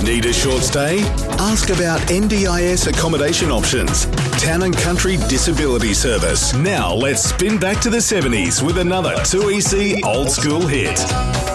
Need a short stay? Ask about NDIS accommodation options. Town and Country Disability Service. Now let's spin back to the 70s with another 2EC old school hit.